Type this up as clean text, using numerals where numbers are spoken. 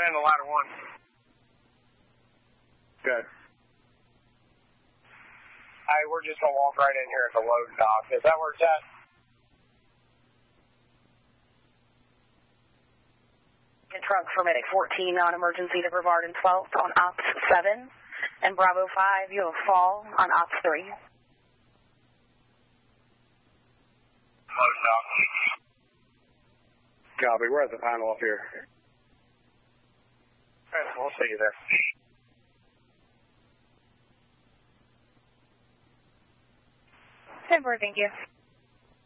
in the ladder 1. Good. Hey, we're just going to walk right in here at the load dock. Is that where it's at? Truck for Medic 14 on emergency to Brevard and 12th on Ops 7. And Bravo 5, you have a fall on Ops 3. Load dock. Copy. We're at the panel up here. Okay, we'll see you there. Super, thank you.